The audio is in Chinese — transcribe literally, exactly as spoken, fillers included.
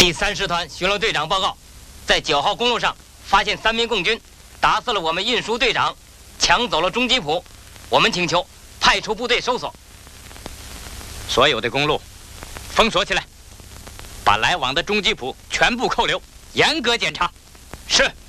第三师团巡逻队长报告，在九号公路上发现三名共军打死了我们运输队长，抢走了中吉普。我们请求派出部队搜索。 所有的公路封锁起来，把来往的中吉普全部扣留，严格检查。 是。